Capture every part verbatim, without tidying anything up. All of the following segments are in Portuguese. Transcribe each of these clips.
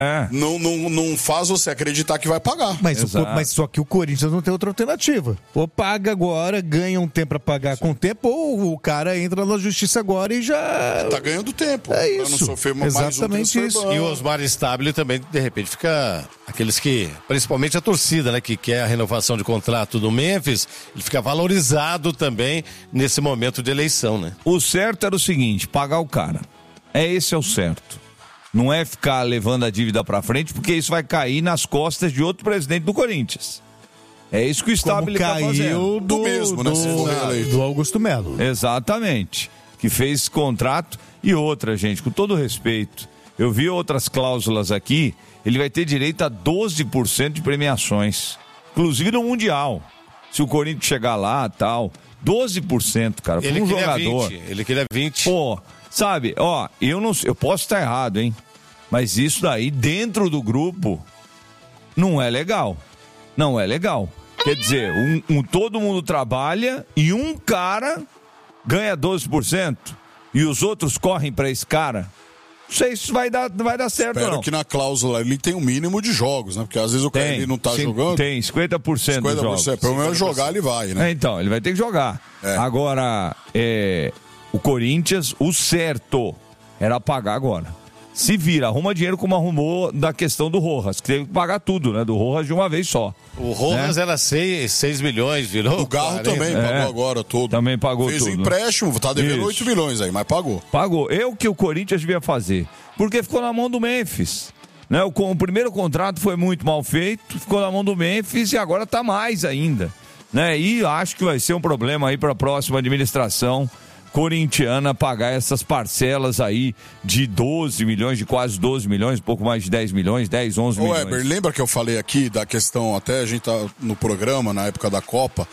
É. Não, não, não faz você acreditar que vai pagar. Mas, o, mas só que o Corinthians não tem outra alternativa. Ou paga agora, ganha um tempo para pagar Sim. com o tempo, ou o cara entra na justiça agora e já... Tá ganhando tempo. É isso. Não sofrer Exatamente mais um isso. E o Osmar Stabile também, de repente, fica... Aqueles que... Principalmente a torcida, né? Que quer a renovação de contrato do Memphis, ele fica valorizado também nesse momento de eleição, né? O certo era o seguinte, pagar o cara. É esse é o certo. Não é ficar levando a dívida pra frente, porque isso vai cair nas costas de outro presidente do Corinthians. É isso que o Stabile tá fazendo. Do, do mesmo, né? Do, do Augusto Melo. Exatamente. Que fez esse contrato. E outra, gente, com todo respeito, eu vi outras cláusulas aqui, ele vai ter direito a doze por cento de premiações. Inclusive no Mundial. Se o Corinthians chegar lá e tal, doze por cento, cara, Ele por um queria jogador. vinte, ele queria vinte. Pô, sabe, ó, eu não eu posso estar errado, hein? Mas isso daí, dentro do grupo, não é legal. Não é legal. Quer dizer, um, um, todo mundo trabalha e um cara ganha doze por cento e os outros correm para esse cara. Não sei se vai dar, vai dar certo, Espero não. que na cláusula ele tem um mínimo de jogos, né? Porque às vezes o cara Tem, ele não tá sim, jogando. Tem, cinquenta por cento, cinquenta por cento. dos jogos. Pelo menos jogar ele vai, né? É, então, ele vai ter que jogar. É. Agora, é, o Corinthians, o certo era pagar agora. Se vira, arruma dinheiro como arrumou da questão do Rojas, que teve que pagar tudo, né? Do Rojas de uma vez só. O Rojas né? era seis milhões, virou? O Garro quarenta. também É. pagou agora todo. Também pagou Fez tudo. Fez o empréstimo, tá devendo Isso. oito milhões aí, mas pagou. Pagou. É o que o Corinthians devia fazer. Porque ficou na mão do Memphis. Né? O, o primeiro contrato foi muito mal feito, ficou na mão do Memphis e agora tá mais ainda. Né? E acho que vai ser um problema aí para a próxima administração corintiana pagar essas parcelas aí de doze milhões, de quase doze milhões, um pouco mais de dez milhões, dez, onze Ô, milhões. Weber, lembra que eu falei aqui da questão, até a gente tá no programa, na época da Copa,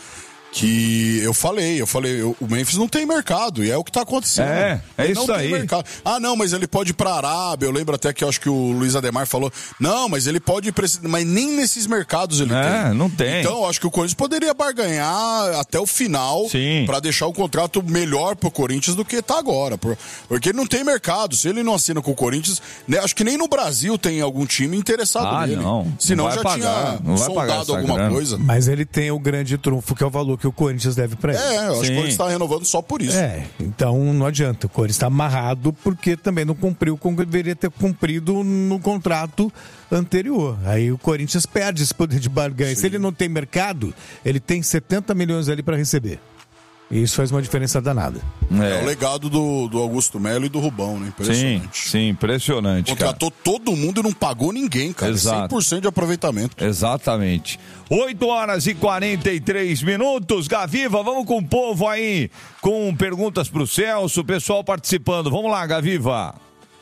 que eu falei, eu falei, o Memphis não tem mercado, e é o que tá acontecendo. É, é ele isso não aí. Tem mercado. Ah, não, mas ele pode ir pra Arábia, eu lembro até que eu acho que o Luiz Ademar falou, não, mas ele pode ir pra esse... mas nem nesses mercados ele É, tem. não tem. Então, eu acho que o Corinthians poderia barganhar até o final, Sim. pra deixar o contrato melhor pro Corinthians do que tá agora, porque ele não tem mercado, se ele não assina com o Corinthians, né, acho que nem no Brasil tem algum time interessado Ah, nele. não. Senão Não vai já pagar, tinha não vai pagar sondado essa alguma grana. coisa. Mas ele tem o grande trunfo, que é o valor que o Corinthians deve pra ele. É, eu acho Sim. que o Corinthians está renovando só por isso. É, então não adianta. O Corinthians está amarrado porque também não cumpriu como deveria ter cumprido no contrato anterior. Aí o Corinthians perde esse poder de barganha. Sim. Se ele não tem mercado, ele tem setenta milhões ali para receber. E isso faz uma diferença danada. É, é o legado do, do Augusto Melo e do Rubão, né? Sim, Impressionante. sim, impressionante, Contratou cara. todo mundo e não pagou ninguém, cara. Exato. cem por cento de aproveitamento. Exatamente. oito horas e quarenta e três minutos. Gaviva, vamos com o povo aí, com perguntas pro Celso, o pessoal participando. Vamos lá, Gaviva.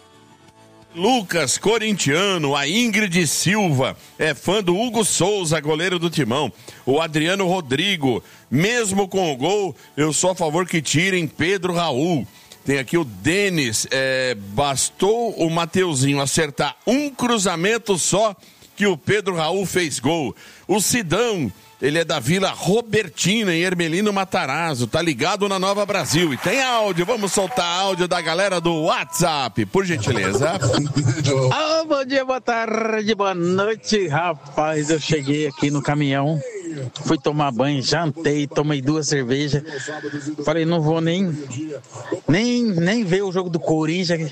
Lucas, corintiano, a Ingrid Silva, é fã do Hugo Souza, goleiro do Timão. O Adriano Rodrigo, mesmo com o gol, eu sou a favor que tirem Pedro Raul. Tem aqui o Denis, é, bastou o Mateuzinho acertar um cruzamento só que o Pedro Raul fez gol. O Sidão, ele é da Vila Robertina, em Hermelino Matarazzo, tá ligado na Nova Brasil. E tem áudio, vamos soltar áudio da galera do WhatsApp, por gentileza. Ah, bom dia, boa tarde, boa noite, rapaz, eu cheguei aqui no caminhão, fui tomar banho, jantei, tomei duas cervejas, falei, não vou nem, nem, nem ver o jogo do Corinthians,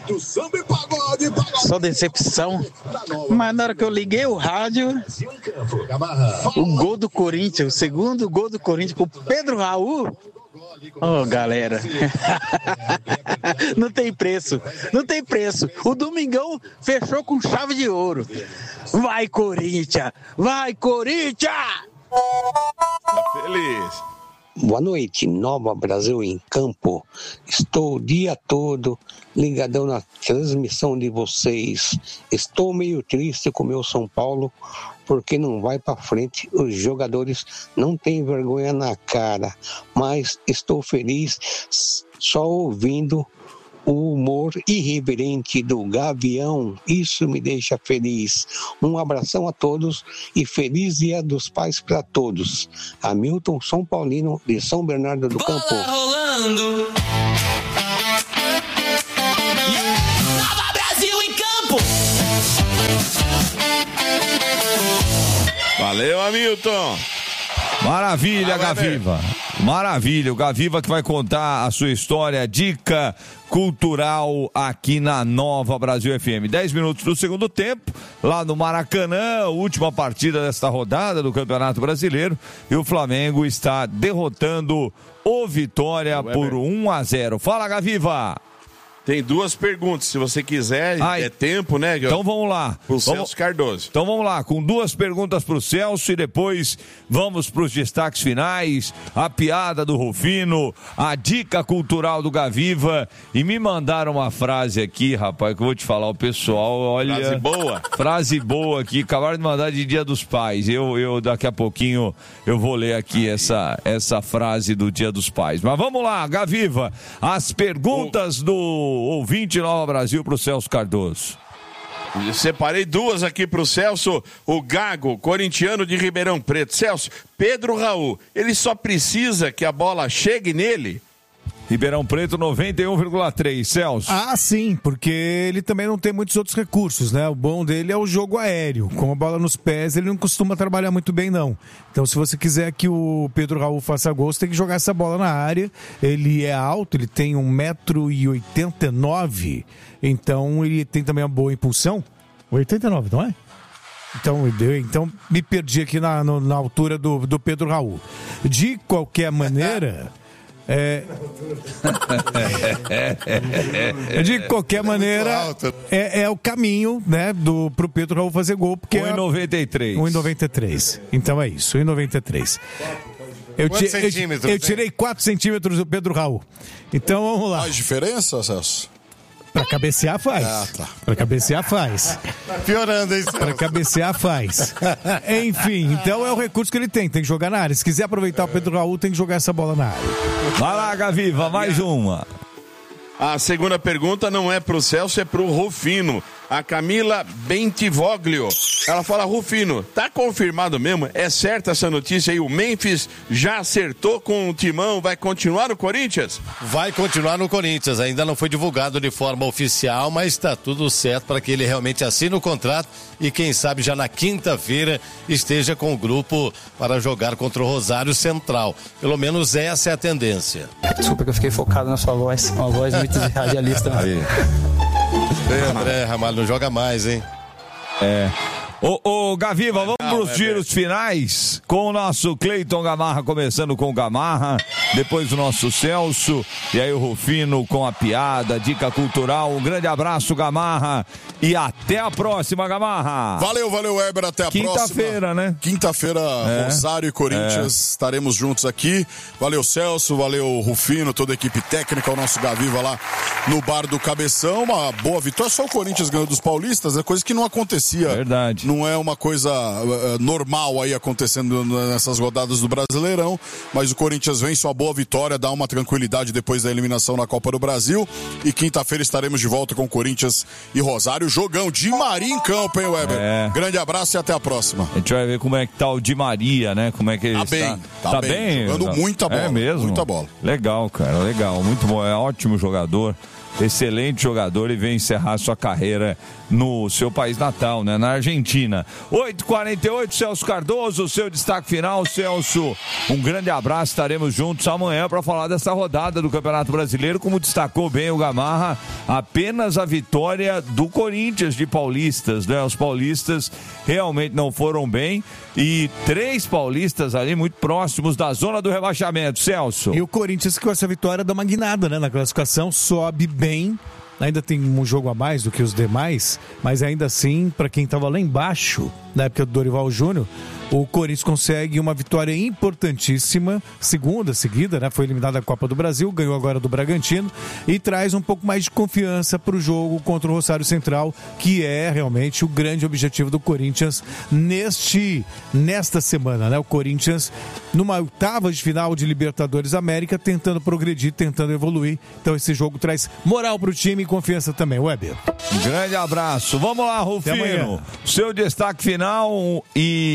só decepção, mas na hora que eu liguei o rádio, o gol do Corinthians, o segundo gol do Corinthians com o Pedro Raul. Ô, oh, galera, não tem preço, não tem preço. O Domingão fechou com chave de ouro. Vai, Corinthians! Vai, Corinthians! Tá feliz. Boa noite, Nova Brasil em Campo. Estou o dia todo ligadão na transmissão de vocês. Estou meio triste com o meu São Paulo, porque não vai para frente. Os jogadores não têm vergonha na cara, mas estou feliz só ouvindo o humor irreverente do Gavião. Isso me deixa feliz. Um abração a todos e feliz Dia dos Pais para todos. Hamilton São Paulino de São Bernardo do Campo. Bola rolando. Nova Brasil em Campo. Valeu, Hamilton. Maravilha, Ah, Gaviva. Maravilha, o Gaviva que vai contar a sua história, dica cultural aqui na Nova Brasil F M. dez minutos do segundo tempo, lá no Maracanã, última partida desta rodada do Campeonato Brasileiro, e o Flamengo está derrotando o Vitória por um a zero. Fala, Gaviva! Tem duas perguntas, se você quiser, Ai. é tempo, né? Então vamos lá. O Vamos... Celso Cardoso. Então vamos lá, com duas perguntas para o Celso e depois vamos para os destaques finais, a piada do Rufino, a dica cultural do Gaviva. E me mandaram uma frase aqui, rapaz, que eu vou te falar, o pessoal, olha... Frase boa. Frase boa aqui, acabaram de mandar de Dia dos Pais. Eu, eu daqui a pouquinho, eu vou ler aqui essa, essa frase do Dia dos Pais. Mas vamos lá, Gaviva, as perguntas o... do ouvinte Nova Brasil para o Celso Cardoso. Eu separei duas aqui pro Celso. O Gago, corintiano de Ribeirão Preto. Celso, Pedro Raul, ele só precisa que a bola chegue nele? Ribeirão Preto, noventa e um vírgula três. Celso. Ah, sim, porque ele também não tem muitos outros recursos, né? O bom dele é o jogo aéreo. Com a bola nos pés, ele não costuma trabalhar muito bem, não. Então, se você quiser que o Pedro Raul faça gol, você tem que jogar essa bola na área. Ele é alto, ele tem um metro e oitenta e nove. Então, ele tem também uma boa impulsão. oitenta e nove, não é? Então, então me perdi aqui na, no, na altura do, do Pedro Raul. De qualquer maneira... É... De qualquer maneira, é, é o caminho, né, do, pro Pedro Raul fazer gol. Porque um e noventa e três. um e noventa e três. Então é isso, um e noventa e três. Eu, ti, eu, eu tirei quatro centímetros do Pedro Raul. Então vamos lá. Faz diferença, Celso? Pra cabecear faz. Ah, tá. Pra cabecear faz. Piorando isso. Pra cabecear faz. Enfim, então é o recurso que ele tem. Tem que jogar na área. Se quiser aproveitar o Pedro Raul, tem que jogar essa bola na área. Vai lá, Gaviva, mais uma. A segunda pergunta não é pro Celso, é pro Rufino. A Camila Bentivoglio. Ela fala, Rufino, tá confirmado mesmo? É certa essa notícia aí? O Memphis já acertou com o Timão, vai continuar no Corinthians? Vai continuar no Corinthians, ainda não foi divulgado de forma oficial, mas está tudo certo para que ele realmente assine o contrato e quem sabe já na quinta-feira esteja com o grupo para jogar contra o Rosário Central. Pelo menos essa é a tendência. Desculpa que eu fiquei focado na sua voz, uma voz muito de radialista. Aí. André Ramalho não joga mais, hein? É. Ô, ô Gaviva, vamos para os tiros finais com o nosso Cleiton Gamarra, começando com o Gamarra, depois o nosso Celso, e aí o Rufino com a piada, dica cultural. Um grande abraço, Gamarra, e até a próxima, Gamarra. Valeu, valeu, Weber, até a próxima. Quinta-feira, né? Quinta-feira, é. Rosário e Corinthians, é. estaremos juntos aqui. Valeu, Celso, valeu, Rufino, toda a equipe técnica, o nosso Gaviva lá no Bar do Cabeção. Uma boa vitória, só o Corinthians ganhou dos paulistas, é coisa que não acontecia. Verdade. Não é uma coisa uh, normal aí acontecendo nessas rodadas do Brasileirão, mas o Corinthians vence uma boa vitória, dá uma tranquilidade depois da eliminação na Copa do Brasil, e quinta-feira estaremos de volta com Corinthians e Rosário, jogão Di Maria em campo, hein, Weber? É. Grande abraço e até a próxima. A gente vai ver como é que tá o Di Maria, né? Como é que ele tá está. Bem, tá, tá bem, bem, jogando muita bola. É mesmo? Muita bola. Legal, cara, legal, muito bom, é ótimo jogador. Excelente jogador e vem encerrar sua carreira no seu país natal, né? Na Argentina. oito e quarenta e oito, Celso Cardoso, seu destaque final. Celso, um grande abraço, estaremos juntos amanhã para falar dessa rodada do Campeonato Brasileiro, como destacou bem o Gamarra, apenas a vitória do Corinthians de paulistas, né? Os paulistas realmente não foram bem e três paulistas ali muito próximos da zona do rebaixamento, Celso. E o Corinthians com essa vitória dá uma guinada, né? Na classificação, sobe bem. Ainda tem um jogo a mais do que os demais, mas ainda assim, para quem estava lá embaixo, na época do Dorival Júnior, o Corinthians consegue uma vitória importantíssima, segunda seguida, né? Foi eliminado da Copa do Brasil, ganhou agora do Bragantino e traz um pouco mais de confiança para o jogo contra o Rosário Central, que é realmente o grande objetivo do Corinthians neste, nesta semana, né? O Corinthians numa oitava de final de Libertadores América, tentando progredir, tentando evoluir. Então esse jogo traz moral para o time e confiança também, Weber. Um grande abraço. Vamos lá, Rufino. Seu destaque final e a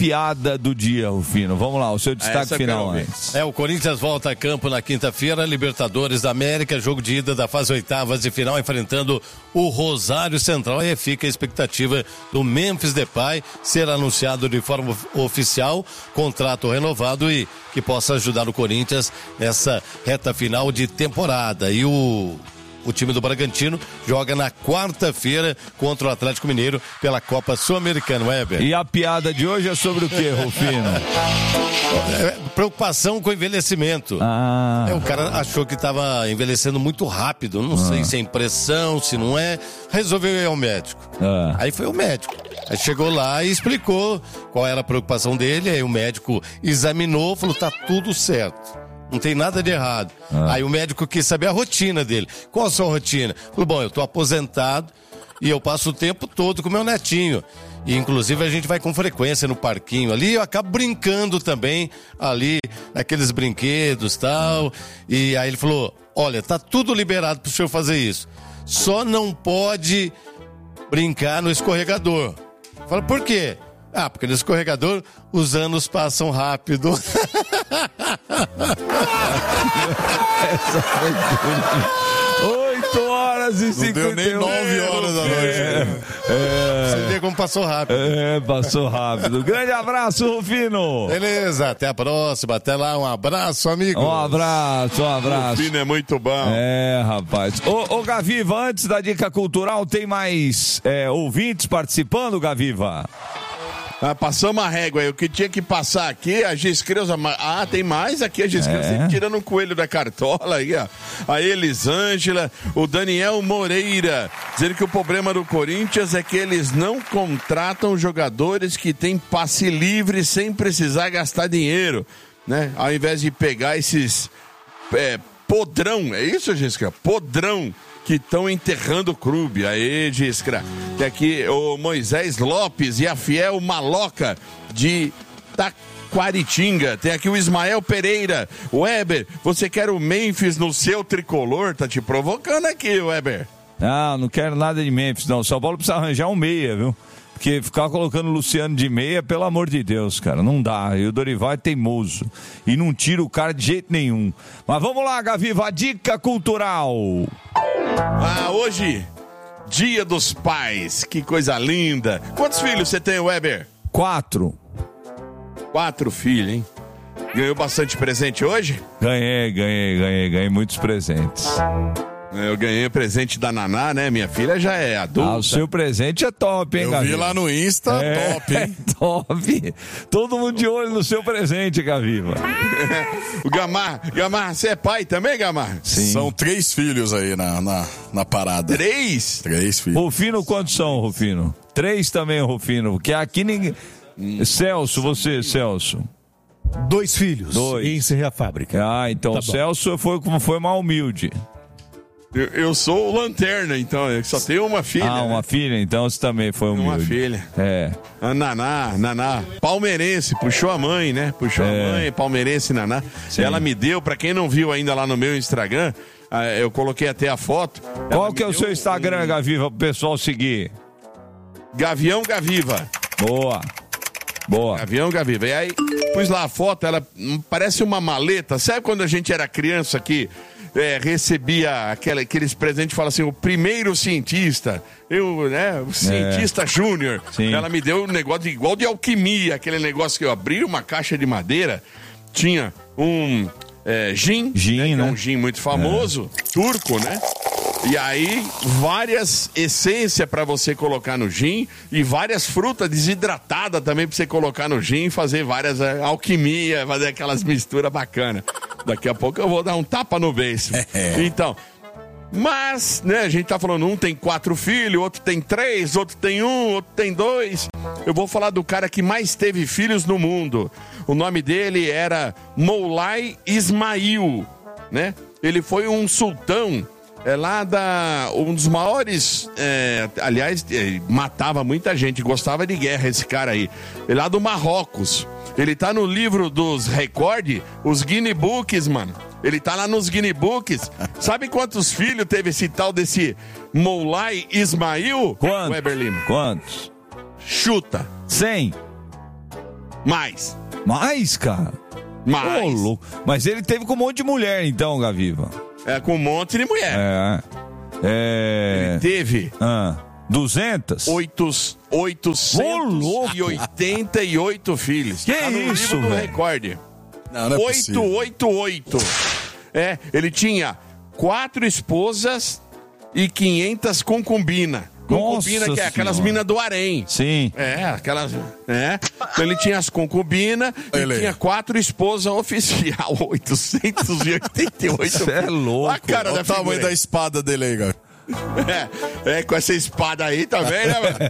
piada do dia, Rufino? Vamos lá, o seu destaque Essa final antes. É, o Corinthians volta a campo na quinta-feira, Libertadores da América, jogo de ida da fase oitavas de final, enfrentando o Rosário Central. E fica a expectativa do Memphis Depay ser anunciado de forma oficial, contrato renovado e que possa ajudar o Corinthians nessa reta final de temporada. E o O time do Bragantino joga na quarta-feira contra o Atlético Mineiro pela Copa Sul-Americana, Weber. E a piada de hoje é sobre o quê, Rufino? É, preocupação com o envelhecimento. Ah. É, o cara achou que estava envelhecendo muito rápido, não ah. sei se é impressão, se não é. Resolveu ir ao médico. Ah. Aí foi o médico. Aí chegou lá e explicou qual era a preocupação dele. Aí o médico examinou, falou: tá tudo certo. Não tem nada de errado. Ah. Aí o médico quis saber a rotina dele. Qual a sua rotina? Falei, bom, eu tô aposentado e eu passo o tempo todo com meu netinho. E inclusive a gente vai com frequência no parquinho ali e eu acabo brincando também ali, naqueles brinquedos e tal. E aí ele falou, olha, tá tudo liberado pro senhor fazer isso. Só não pode brincar no escorregador. Falei, por quê? Ah, porque no escorregador os anos passam rápido. Essa foi oito horas e cinquenta e um. Não deu nem nove horas da noite. É, é, Você vê como passou rápido. É, passou rápido. Grande abraço, Rufino. Beleza, até a próxima. Até lá, um abraço, amigo. Um abraço, um abraço. Rufino é muito bom. É, rapaz. Ô, ô Gaviva, antes da dica cultural, tem mais é, ouvintes participando, Gaviva? Ah, passamos a régua aí. O que tinha que passar aqui, a Giscreuza. Ah, tem mais aqui, a Giscreuza é. tirando um coelho da cartola aí, ó. A Elisângela, o Daniel Moreira, dizendo que o problema do Corinthians é que eles não contratam jogadores que têm passe livre sem precisar gastar dinheiro, né? Ao invés de pegar esses é, podrão, é isso, Giscra? Podrão. Que estão enterrando o clube. Aí, Giscra. Tem aqui o Moisés Lopes e a Fiel Maloca de Taquaritinga. Tem aqui o Ismael Pereira. Weber, você quer o Memphis no seu tricolor? Tá te provocando aqui, Weber. Não, não quero nada de Memphis, não. São Paulo precisa arranjar um meia, viu? Porque ficar colocando o Luciano de meia, pelo amor de Deus, cara, não dá. E o Dorival é teimoso. E não tira o cara de jeito nenhum. Mas vamos lá, Gaviva, a dica cultural. Ah, hoje, Dia dos Pais. Que coisa linda. Quantos filhos você tem, Weber? Quatro. Quatro filhos, hein? Ganhou bastante presente hoje? Ganhei, ganhei, ganhei, ganhei muitos presentes. Eu ganhei o presente da Naná, né? Minha filha já é adulta. Ah, o seu presente é top, hein, Eu Gaviva? vi lá no Insta, é, top, hein? É top. Todo mundo de olho no seu presente, Gaviva. O Gamar, Gamar, você é pai também, Gamar? Sim. São três filhos aí na, na, na parada. Três? Três filhos. Rufino, quantos são, Rufino? Três também, Rufino. Porque aqui ninguém... Hum. Celso, você, Celso. Dois filhos. Dois. E encerrei a fábrica. Ah, então tá o Celso foi, foi mais humilde. Eu, eu sou o Lanterna, então, eu só tenho uma filha. Ah, uma né? filha, então você também foi humilde. Uma filha. É. A Naná, Naná, palmeirense, puxou a mãe, né? Puxou é. a mãe, palmeirense, Naná. Sim. Ela me deu, pra quem não viu ainda lá no meu Instagram, eu coloquei até a foto. Qual que é o seu Instagram, um... Gaviva, pro pessoal seguir? Gavião Gaviva. Boa. Boa. Gavião Gaviva. E aí, pus lá a foto, ela parece uma maleta. Sabe quando a gente era criança que é, recebia aquela, aqueles presentes, fala assim, o primeiro cientista, eu, né, o cientista é. júnior. Ela me deu um negócio de, igual de alquimia, aquele negócio que eu abri uma caixa de madeira, tinha um é, gin, gin, né, né? um gin muito famoso, é. turco, né? E aí, várias essências para você colocar no gin e várias frutas desidratadas também para você colocar no gin e fazer várias é, alquimia, fazer aquelas misturas bacanas. Daqui a pouco eu vou dar um tapa no beiço. Então, mas, né, a gente tá falando, um tem quatro filhos, outro tem três, outro tem um, outro tem dois. Eu vou falar do cara que mais teve filhos no mundo. O nome dele era Moulay Ismail, né? Ele foi um sultão. É lá da... Um dos maiores... É, aliás, é, matava muita gente. Gostava de guerra esse cara aí. É lá do Marrocos. Ele tá no livro dos recordes, os Guinness Books, mano. Ele tá lá nos Guinness Books. Sabe quantos filhos teve esse tal desse Moulay Ismail? Quantos? Weber Lima. Quantos? Chuta. Cem. Mais. Mais, cara? Mais. Ô, louco. Mas ele teve com um monte de mulher, então, Gaviva. É, com um monte de mulher. É. É... Ele teve... Ah, duzentas? Oitos, oitocentos e oitenta e oito filhos. Que tá no isso, livro do velho? recorde. Não, não é oitocentos e oitenta e oito. É, ele tinha quatro esposas e quinhentas concubinas. Concubina, Nossa que é aquelas Senhora. minas do harém. Sim. É, aquelas. É. Então ele tinha as concubinas e Ele. tinha quatro esposas oficial. oitocentos e oitenta e oito. Cê é louco. Olha a cara Olha da o tamanho figura da aí. espada dele aí, cara. É, é, com essa espada aí também, né, mano?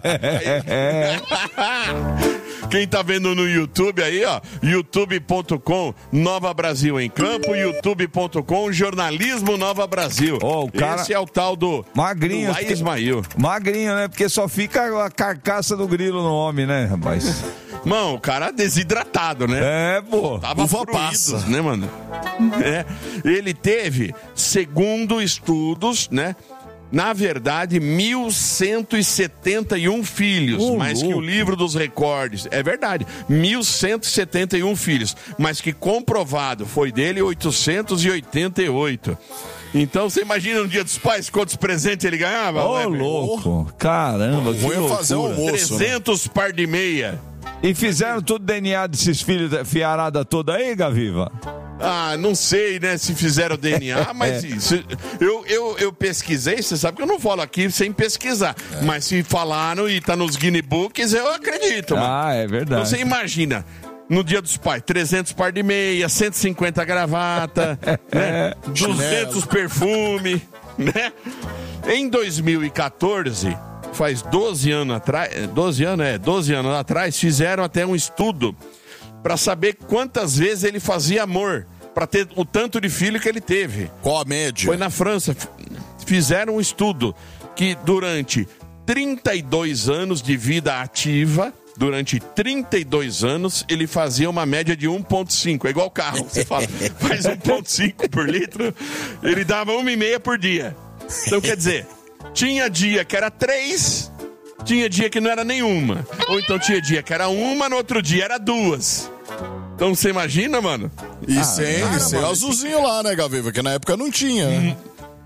Quem tá vendo no YouTube aí, ó, youtube ponto com Nova Brasil em Campo, youtube ponto com Jornalismo Nova Brasil. Ó, o cara- Esse é o tal do Magrinho. do Lai Ismail. Magrinho, né? Porque só fica a carcaça do grilo no homem, né, rapaz? Mano, o cara desidratado, né? É, pô. Tava Uva fruídos, passa. né, mano? É. Ele teve, segundo estudos, né? Na verdade, mil cento e setenta e um filhos, Ô, mais que o louco. livro dos recordes. É verdade, mil cento e setenta e um filhos, mas que comprovado foi dele oitocentos e oitenta e oito. Então, você imagina no Dia dos Pais quantos presentes ele ganhava? Ô, Weber? louco. Caramba, que Vou eu fazer um loucura. almoço, né? trezentos par de meia. E fizeram tudo D N A desses filhos, da fiarada toda aí, Gaviva? Ah, não sei, né, se fizeram D N A, mas isso, eu, eu, eu pesquisei, você sabe que eu não falo aqui sem pesquisar, mas se falaram e tá nos Guinness Books, eu acredito, mano. Ah, é verdade. Então você imagina, no Dia dos Pais, trezentos par de meia, cento e cinquenta gravata, né, duzentos perfume, né? Em dois mil e quatorze, faz doze anos atrás, doze anos, é, doze anos atrás, fizeram até um estudo para saber quantas vezes ele fazia amor, para ter o tanto de filho que ele teve. Qual a média? Foi na França, f- fizeram um estudo que durante trinta e dois anos de vida ativa, durante trinta e dois anos, ele fazia uma média de um ponto cinco, é igual carro, você fala, faz um ponto cinco por litro, ele dava uma e meia por dia. Então quer dizer, tinha dia que era três, tinha dia que não era nenhuma, ou então tinha dia que era uma, no outro dia era duas. Então você imagina, mano? E sem, e sem o azulzinho lá, né, Gaviva? Que na época não tinha, né?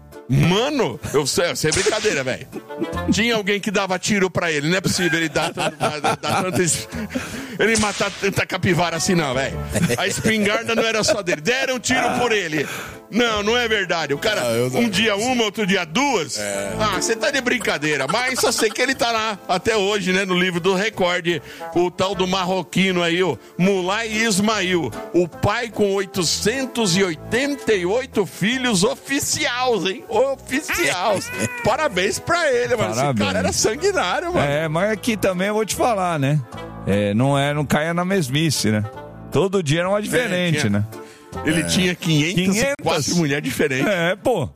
Mano, eu sei, sem brincadeira, velho. Tinha alguém que dava tiro pra ele, não é possível ele dar, dar, dar, dar tanto. es- Ele matar tanta capivara assim, não, velho. A espingarda não era só dele. Deram tiro por ele. Não, não é verdade. O cara, Ah, eu não- um dia uma, outro dia duas. Ah, você tá de brincadeira. Mas só sei que ele tá lá até hoje, né, no livro do recorde. O tal do marroquino aí, o Mulai Ismail. O pai com oitocentos e oitenta e oito filhos oficiais, hein? Oficiais. Parabéns pra ele, mano. Esse Parabéns. cara era sanguinário, mano. É, mas aqui também eu vou te falar, né? É, não, é, não caia na mesmice, né? Todo dia era uma diferente, tinha- né? Ele tinha quinhentas, e quinhentas. quatro mulheres diferentes. É, pô.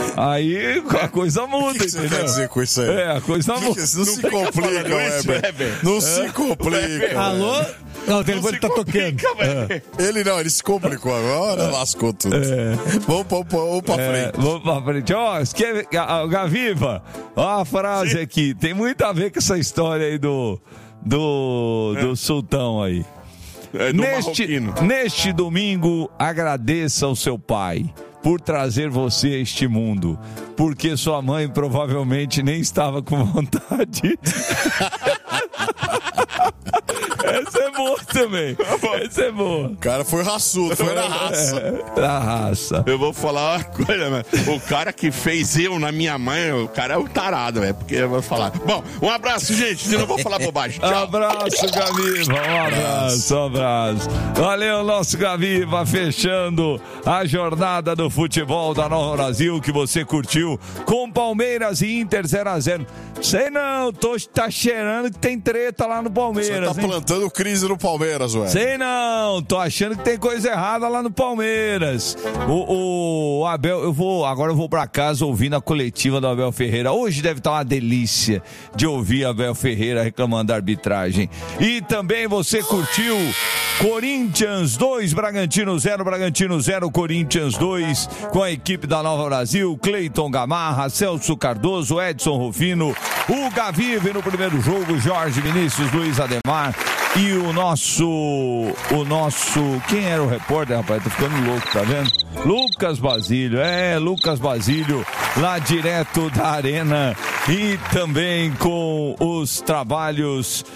Aí a coisa muda, O que, que você entendeu? quer dizer com isso aí? É, a coisa Que que- muda. Não, se fica complica, falando isso, Weber. Weber. Não se complica. Alô? Não, o telefone se tá tocando. complica, velho. Ele não, ele se complicou agora, lascou tudo. Vamos pra, pra, vamos pra É, frente. vamos pra frente. Ó, escreve- Ga- Gaviva, ó a frase aqui. Tem muito a ver com essa história aí do, do, do sultão aí. É do Neste, marroquino. neste domingo, agradeça ao seu pai por trazer você a este mundo, porque sua mãe provavelmente nem estava com vontade. Essa é boa também. Essa é boa. O cara foi raçudo, foi na raça. É, da raça. Eu vou falar uma coisa, mano. O cara que fez eu na minha mãe, o cara é um tarado, velho. Porque eu vou falar. Bom, um abraço, gente. Eu não vou falar bobagem. Um Tchau. abraço, Gaviva. Um abraço, um abraço. Valeu, nosso Gaviva, fechando a jornada do futebol da Nova Brasil que você curtiu com Palmeiras e Inter zero a zero. Sei não, tô, tá cheirando que tem treta lá no Você Palmeiras, tá hein? plantando crise no Palmeiras, ué. Sei não, tô achando que tem coisa errada lá no Palmeiras. O, o Abel, eu vou, agora eu vou pra casa ouvindo a coletiva do Abel Ferreira. Hoje deve estar uma delícia de ouvir Abel Ferreira reclamando da arbitragem. E também você curtiu Corinthians dois, Bragantino zero, Bragantino zero, Corinthians dois, com a equipe da Nova Brasil, Cleiton Gamarra, Celso Cardoso, Edson Rufino, o Gavive no primeiro jogo, Jorge Vinícius, Luiz Ademar, E o nosso, o nosso, quem era o repórter, rapaz? Tô ficando louco, tá vendo? Lucas Basílio, é, Lucas Basílio, lá direto da Arena e também com os trabalhos